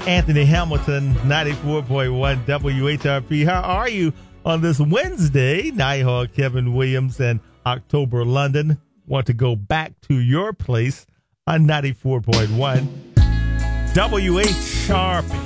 Anthony Hamilton, 94.1 WHRP. How are you on this Wednesday? Nighthawk, Kevin Williams, and October London want to go back to your place on 94.1 WHRP.